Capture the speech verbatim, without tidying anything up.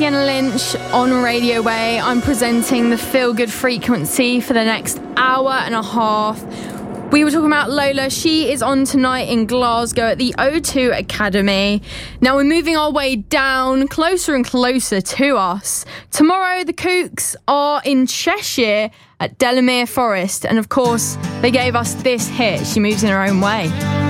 Sienna Lynch on Radio Way. I'm presenting the Feel Good Frequency for the next hour and a half. We were talking about Lola. She is on tonight in Glasgow at the O two Academy. Now we're moving our way down, closer and closer to us. Tomorrow the Kooks are in Cheshire at Delamere Forest. And of course, they gave us this hit. She moves in her own way.